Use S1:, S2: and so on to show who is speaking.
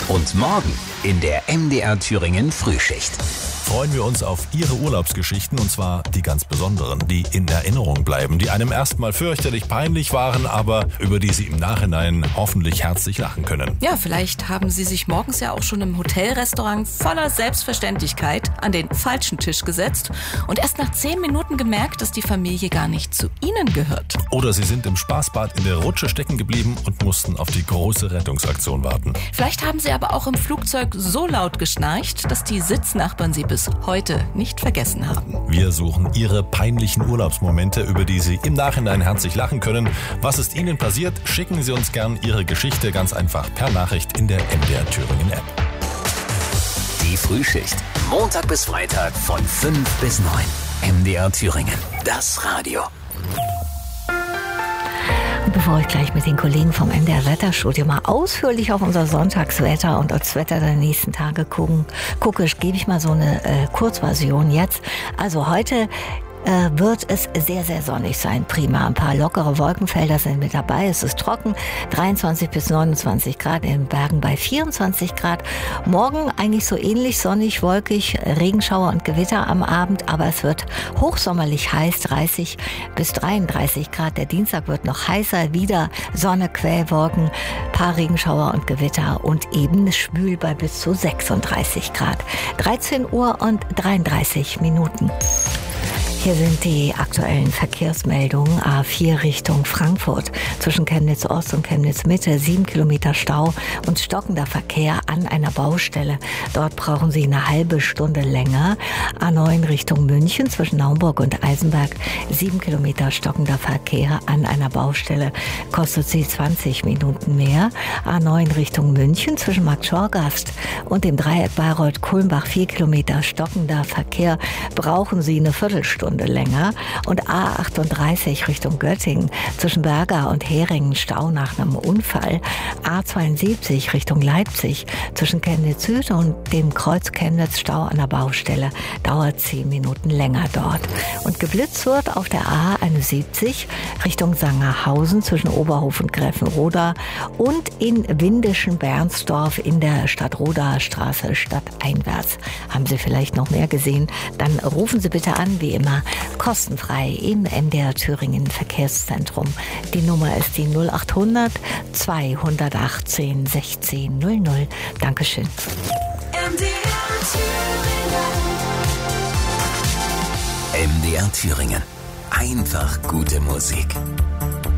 S1: Und morgen in der MDR Thüringen Frühschicht
S2: freuen wir uns auf Ihre Urlaubsgeschichten, und zwar die ganz besonderen, die in Erinnerung bleiben, die einem erstmal fürchterlich peinlich waren, aber über die Sie im Nachhinein hoffentlich herzlich lachen können.
S3: Ja, vielleicht haben Sie sich morgens ja auch schon im Hotelrestaurant voller Selbstverständlichkeit an den falschen Tisch gesetzt und erst nach 10 Minuten gemerkt, dass die Familie gar nicht zu Ihnen gehört.
S2: Oder Sie sind im Spaßbad in der Rutsche stecken geblieben und mussten auf die große Rettungsaktion warten.
S3: Vielleicht haben Sie aber auch im Flugzeug so laut geschnarcht, dass die Sitznachbarn Sie bis heute nicht vergessen haben.
S2: Wir suchen Ihre peinlichen Urlaubsmomente, über die Sie im Nachhinein herzlich lachen können. Was ist Ihnen passiert? Schicken Sie uns gern Ihre Geschichte ganz einfach per Nachricht in der MDR Thüringen App.
S1: Die Frühschicht, Montag bis Freitag von 5 bis 9. MDR Thüringen, das Radio.
S4: Bevor ich gleich mit den Kollegen vom MDR Wetterstudio mal ausführlich auf unser Sonntagswetter und das Wetter der nächsten Tage gucke, gebe ich mal so eine Kurzversion jetzt. Also heute wird es sehr, sehr sonnig sein. Prima. Ein paar lockere Wolkenfelder sind mit dabei. Es ist trocken. 23 bis 29 Grad, in den Bergen bei 24 Grad. Morgen eigentlich so ähnlich sonnig, wolkig, Regenschauer und Gewitter am Abend, aber es wird hochsommerlich heiß, 30 bis 33 Grad. Der Dienstag wird noch heißer, wieder Sonne, Quellwolken, paar Regenschauer und Gewitter und eben schwül bei bis zu 36 Grad. 13 Uhr und 33 Minuten. Hier sind die aktuellen Verkehrsmeldungen. A4 Richtung Frankfurt. Zwischen Chemnitz Ost und Chemnitz Mitte 7 Kilometer Stau und stockender Verkehr an einer Baustelle. Dort brauchen Sie eine halbe Stunde länger. A9 Richtung München zwischen Naumburg und Eisenberg 7 Kilometer stockender Verkehr an einer Baustelle. Kostet Sie 20 Minuten mehr. A9 Richtung München zwischen Marktschorgast und dem Dreieck Bayreuth-Kulmbach 4 Kilometer stockender Verkehr. Brauchen Sie eine Viertelstunde länger. Und A38 Richtung Göttingen zwischen Berger und Heringen Stau nach einem Unfall. A72 Richtung Leipzig zwischen Chemnitz Süd und dem Kreuz Chemnitz Stau an der Baustelle. Dauert 10 Minuten länger dort. Und geblitzt wird auf der A71 Richtung Sangerhausen zwischen Oberhof und Gräfenroda und in Windischen-Bernsdorf in der Stadtroda-Straße stadteinwärts. Haben Sie vielleicht noch mehr gesehen? Dann rufen Sie bitte an, wie immer, kostenfrei im MDR Thüringen Verkehrszentrum. Die Nummer ist die 0800 218 16 00. Dankeschön.
S1: MDR Thüringen. Einfach gute Musik.